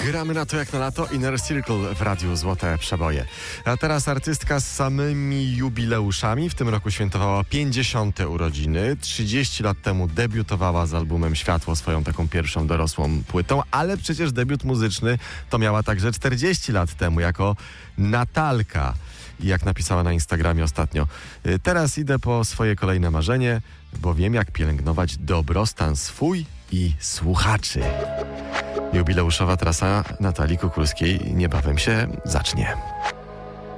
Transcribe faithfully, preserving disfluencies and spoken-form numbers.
Gramy na to jak na lato. Inner Circle w radiu Złote Przeboje. A teraz artystka z samymi jubileuszami. W tym roku świętowała pięćdziesiąte urodziny. trzydzieści lat temu debiutowała z albumem Światło, swoją taką pierwszą dorosłą płytą, ale przecież debiut muzyczny to miała także czterdzieści lat temu jako Natalka. I jak napisała na Instagramie ostatnio: teraz idę po swoje kolejne marzenie, bo wiem, jak pielęgnować dobrostan swój i słuchaczy. Jubileuszowa trasa Natalii Kukulskiej niebawem się zacznie.